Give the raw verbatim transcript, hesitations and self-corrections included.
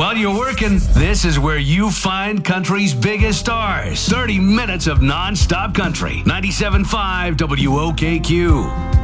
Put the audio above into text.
While you're working, this is where you find country's biggest stars. thirty minutes of non-stop country. ninety-seven point five W O K Q.